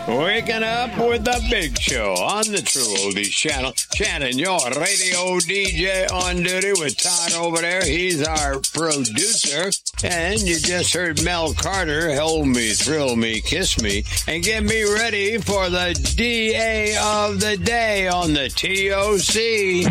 Waking up with the big show on the True Oldies channel. Shannon, your radio DJ on duty with Todd over there. He's our producer. And you just heard Mel Carter, Hold Me, Thrill Me, Kiss Me, and get me ready for the DA of the day on the TOC.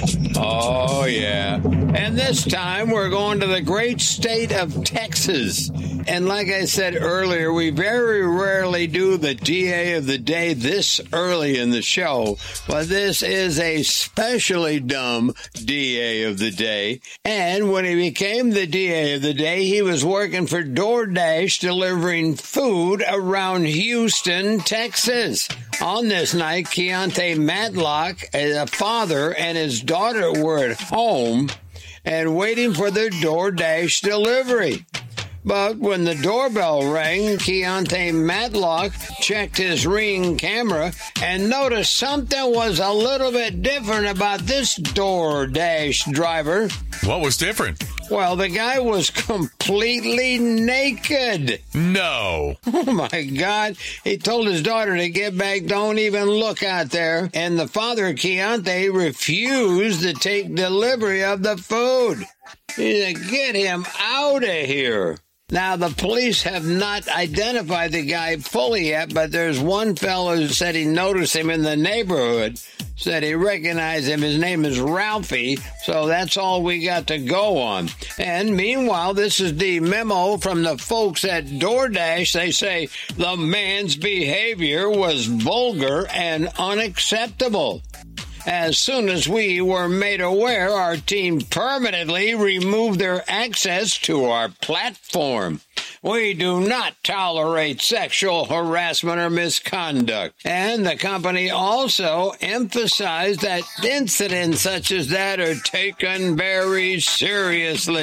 Oh, yeah. And this time we're going to the great state of Texas. And like I said earlier, we very rarely do the DA of the day this early in the show, but this is a specially dumb DA of the day. And when he became the DA of the day, he was working for DoorDash delivering food around Houston, Texas. On this night, Keontae Matlock, a father, and his daughter were at home and waiting for their DoorDash delivery. But when the doorbell rang, Keontae Matlock checked his Ring camera and noticed something was a little bit different about this DoorDash driver. What was different? Well, the guy was completely naked. No. Oh, my God. He told his daughter to get back, don't even look out there. And the father, Keontae, refused to take delivery of the food. He said, get him out of here. Now, the police have not identified the guy fully yet, but there's one fellow who said he noticed him in the neighborhood, said he recognized him. His name is Ralphie, so that's all we got to go on. And meanwhile, this is the memo from the folks at DoorDash. They say the man's behavior was vulgar and unacceptable. As soon as we were made aware, our team permanently removed their access to our platform. We do not tolerate sexual harassment or misconduct. And the company also emphasized that incidents such as that are taken very seriously.